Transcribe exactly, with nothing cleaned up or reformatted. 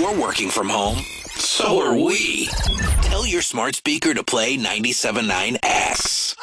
You're working from home. So are we. Tell your smart speaker to play ninety-seven point nine S.